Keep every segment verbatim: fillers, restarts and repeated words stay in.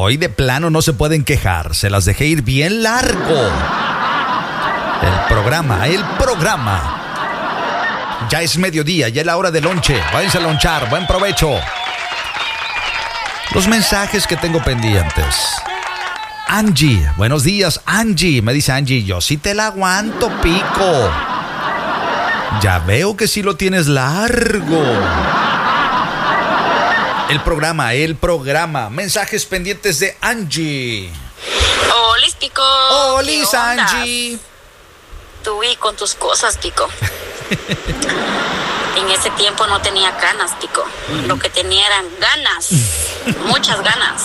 Hoy de plano no se pueden quejar. Se las dejé ir bien largo. El programa, el programa. Ya es mediodía, ya es la hora de lonche. Váyanse a lonchar, buen provecho. Los mensajes que tengo pendientes. Angie, buenos días, Angie. Me dice Angie, yo sí te la aguanto, Pico. Ya veo que sí lo tienes largo. El programa, el programa. Mensajes pendientes de Angie. Olis, Pico. Olis, Angie. Tú y con tus cosas, Pico. En ese tiempo no tenía ganas, Pico. Lo que tenía eran ganas. Muchas ganas.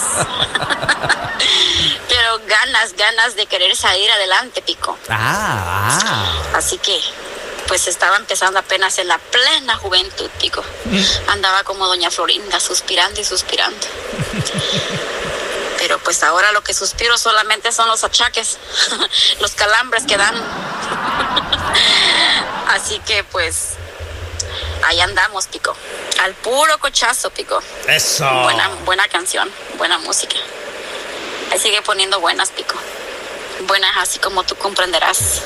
Pero ganas, ganas de querer salir adelante, Pico. Ah, ah. Así que, pues estaba empezando apenas en la plena juventud, Pico. Andaba como doña Florinda, suspirando y suspirando. Pero pues ahora lo que suspiro solamente son los achaques, los calambres que dan. Así que pues ahí andamos, Pico. Al puro cochazo, Pico. Eso. Buena, buena canción, buena música. Ahí sigue poniendo buenas, Pico. Buenas así como tú comprenderás.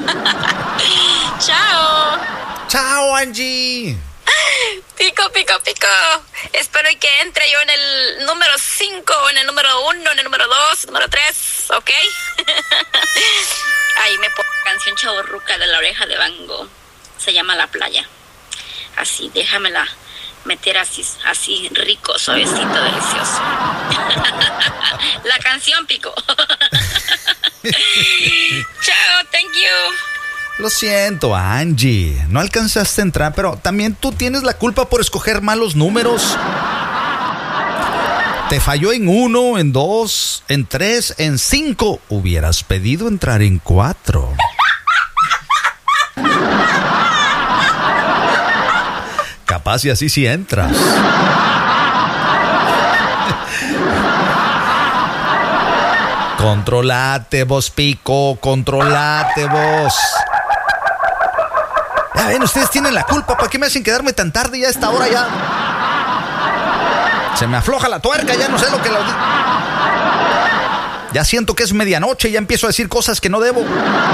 Chao. Chao, Angie. Pico, pico, pico. Espero que entre yo en el número cinco, en el número uno, en el número dos, número tres, ¿ok? Ahí me pongo canción chavorruca de La Oreja de Van Gogh. Se llama La Playa. Así, déjamela meter así, así rico, suavecito, delicioso. La canción, Pico. Chao, thank you. Lo siento, Angie. No alcanzaste a entrar, pero también tú tienes la culpa por escoger malos números. Te falló en uno, en dos, en tres, en cinco. Hubieras pedido entrar en cuatro. Capaz y así sí entras. Controlate vos, Pico. Controlate vos. Ya ven, ustedes tienen la culpa. ¿Para qué me hacen quedarme tan tarde ya a esta hora ya? Se me afloja la tuerca, ya no sé lo que lo digo. Ya siento que es medianoche y ya empiezo a decir cosas que no debo.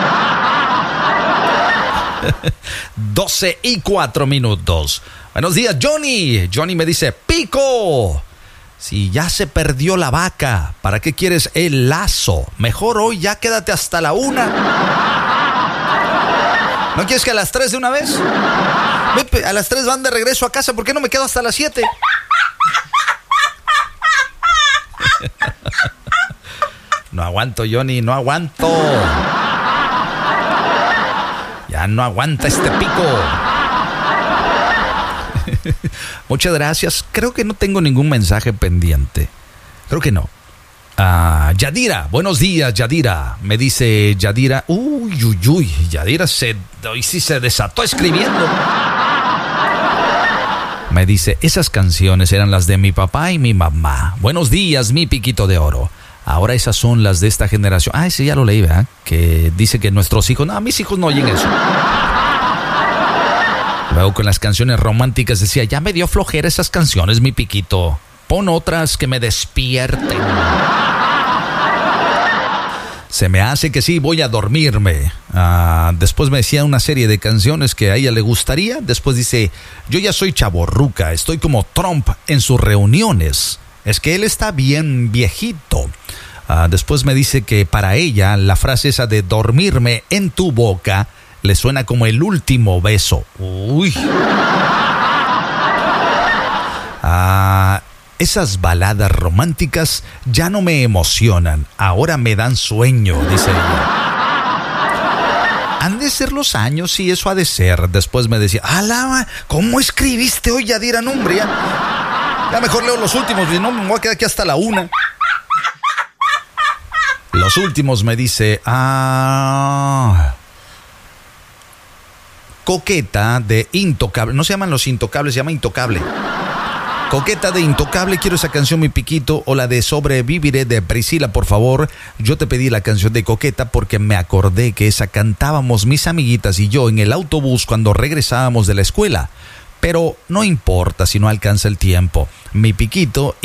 doce y cuatro minutos. Buenos días, Johnny. Johnny me dice, Pico, si ya se perdió la vaca, ¿para qué quieres el lazo? Mejor hoy ya quédate hasta la una. ¿No quieres que a las tres de una vez? A las tres van de regreso a casa, ¿por qué no me quedo hasta las siete? No aguanto, Johnny, no aguanto. Ya no aguanta este Pico. Muchas gracias. Creo que no tengo ningún mensaje pendiente. Creo que no. Ah, Yadira, buenos días, Yadira. Me dice Yadira. Uy, uy, uy. Yadira se, hoy sí se desató escribiendo. Me dice, esas canciones eran las de mi papá y mi mamá. Buenos días, mi Piquito de Oro. Ahora esas son las de esta generación. Ah, sí, ya lo leí, ¿verdad? Que dice que nuestros hijos... No, mis hijos no oyen eso. Luego con las canciones románticas decía, ya me dio flojera esas canciones, mi Piquito. Pon otras que me despierten. Se me hace que sí, voy a dormirme. Ah, después me decía una serie de canciones que a ella le gustaría. Después dice, yo ya soy chavorruca, estoy como Trump en sus reuniones. Es que él está bien viejito. Ah, después me dice que para ella la frase esa de dormirme en tu boca le suena como el último beso. Uy. Ah, esas baladas románticas ya no me emocionan. Ahora me dan sueño, dice ella. Han de ser los años, sí, eso ha de ser. Después me decía, alaba, ¿cómo escribiste hoy, Yadira? No, hombre, ya, ya mejor leo los últimos, y no me voy a quedar aquí hasta la una. Los últimos me dice, ah... Coqueta de Intocable. No se llaman Los Intocables, se llama Intocable. Coqueta de Intocable, quiero esa canción, mi Piquito. O la de Sobreviviré de Priscila, por favor. Yo te pedí la canción de Coqueta porque me acordé que esa cantábamos mis amiguitas y yo en el autobús cuando regresábamos de la escuela. Pero no importa si no alcanza el tiempo. Mi Piquito...